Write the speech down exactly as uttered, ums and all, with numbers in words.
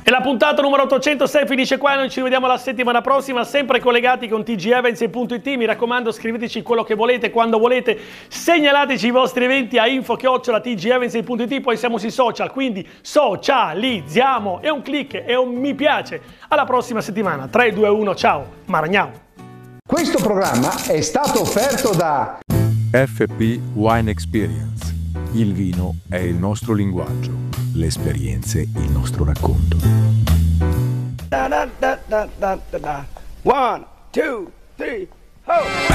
E la puntata numero ottocentosei finisce qua, noi ci vediamo la settimana prossima, sempre collegati con T G Events punto it. Mi raccomando, scriveteci quello che volete, quando volete, segnalateci i vostri eventi a info chiocciola T G Events punto it, poi siamo sui social, quindi socializziamo, è un click, è un mi piace. Alla prossima settimana, tre, due, uno, ciao, Maragnao. Questo programma è stato offerto da F P Wine Experience. Il vino è il nostro linguaggio, le esperienze il nostro racconto. Da, da, da, da, da, da. One, two, three, ho!